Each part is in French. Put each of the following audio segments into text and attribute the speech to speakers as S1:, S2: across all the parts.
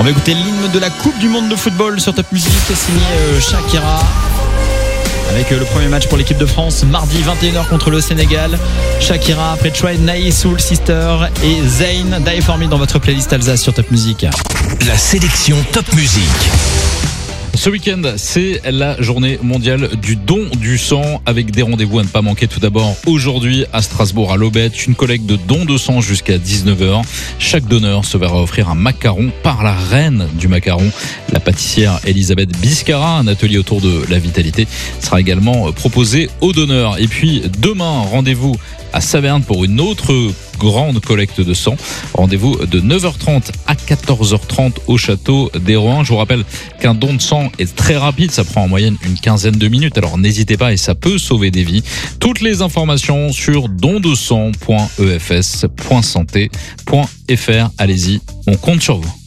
S1: va écouter l'hymne de la Coupe du Monde de football sur Top Music, signé Shakira. Avec le premier match pour l'équipe de France, mardi 21h contre le Sénégal. Shakira, après Troy, Naï, Soul Sister et Zayn, Die For Me dans votre playlist Alsace sur Top Music.
S2: La sélection Top Music.
S3: Ce week-end, c'est la journée mondiale du don du sang avec des rendez-vous à ne pas manquer. Tout d'abord, aujourd'hui à Strasbourg, à l'Aubette, une collecte de dons de sang jusqu'à 19h. Chaque donneur se verra offrir un macaron par la reine du macaron, la pâtissière Elisabeth Biscara. Un atelier autour de la vitalité sera également proposé aux donneurs. Et puis demain, rendez-vous à Saverne pour une autre grande collecte de sang. Rendez-vous de 9h30 à 14h30 au château d'Héroin. Je vous rappelle qu'un don de sang est très rapide, ça prend en moyenne une quinzaine de minutes, alors n'hésitez pas et ça peut sauver des vies. Toutes les informations sur dondesang.efs.santé.fr. Allez-y, on compte sur vous.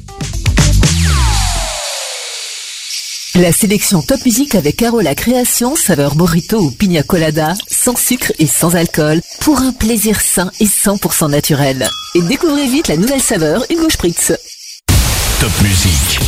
S4: La sélection Top Music avec Carola Création, saveur burrito ou pina colada, sans sucre et sans alcool, pour un plaisir sain et 100% naturel. Et découvrez vite la nouvelle saveur Hugo Spritz.
S2: Top Music.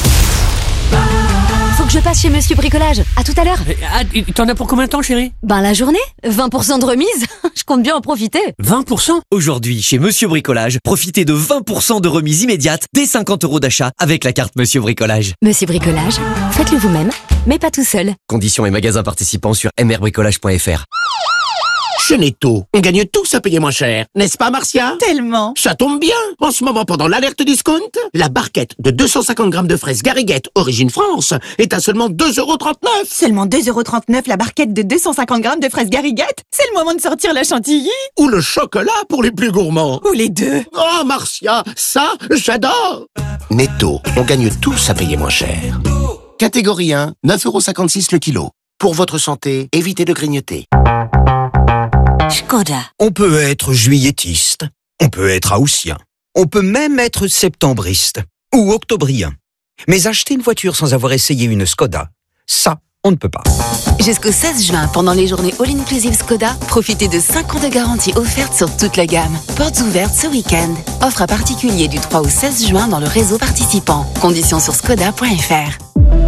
S5: Faut que je passe chez Monsieur Bricolage. À tout à l'heure.
S6: T'en as pour combien de temps, chérie?
S5: La journée. 20% de remise. Je compte bien en profiter.
S6: 20%?
S7: Aujourd'hui, chez Monsieur Bricolage, profitez de 20% de remise immédiate dès 50 € d'achat avec la carte Monsieur Bricolage.
S5: Monsieur Bricolage, faites-le vous-même, mais pas tout seul.
S7: Conditions et magasins participants sur mrbricolage.fr.
S8: Chez Netto, on gagne tous à payer moins cher, n'est-ce pas Marcia?
S9: Tellement.
S8: Ça tombe bien. En ce moment, pendant l'alerte discount, la barquette de 250 grammes de fraises Garriguette origine France est à seulement 2,39 €.
S9: Seulement 2,39 € la barquette de 250 grammes de fraises Garriguette. C'est le moment de sortir la chantilly.
S8: Ou le chocolat pour les plus gourmands.
S9: Ou les deux.
S8: Oh Marcia, ça, j'adore. Netto, on gagne tous à payer moins cher. Catégorie 1, 9,56 € le kilo. Pour votre santé, évitez de grignoter.
S5: Škoda.
S10: On peut être juillettiste, on peut être haussien, on peut même être septembriste ou octobrien. Mais acheter une voiture sans avoir essayé une Škoda, ça, on ne peut pas.
S4: Jusqu'au 16 juin, pendant les journées All Inclusive Škoda, profitez de 5 ans de garantie offerte sur toute la gamme. Portes ouvertes ce week-end. Offre à particulier du 3 au 16 juin dans le réseau participant. Conditions sur škoda.fr.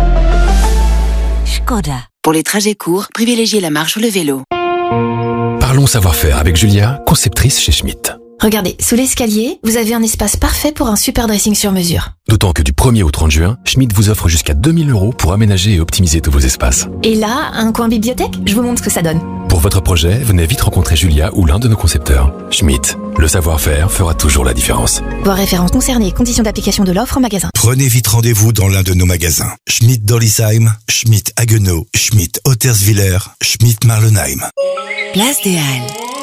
S5: Škoda.
S4: Pour les trajets courts, privilégiez la marche ou le vélo.
S2: Parlons savoir-faire avec Julia, conceptrice chez Schmitt.
S11: Regardez, sous l'escalier, vous avez un espace parfait pour un super dressing sur mesure.
S2: D'autant que du 1er au 30 juin, Schmitt vous offre jusqu'à 2 000 € pour aménager et optimiser tous vos espaces.
S11: Et là, un coin bibliothèque, je vous montre ce que ça donne.
S2: Pour votre projet, venez vite rencontrer Julia ou l'un de nos concepteurs. Schmitt, le savoir-faire fera toujours la différence.
S11: Voir références concernées, conditions d'application de l'offre en magasin.
S12: Prenez vite rendez-vous dans l'un de nos magasins. Schmitt Dollisheim, Schmitt Haguenau, Schmitt Otterswiller, Schmitt Marlenheim.
S4: Place des Halles.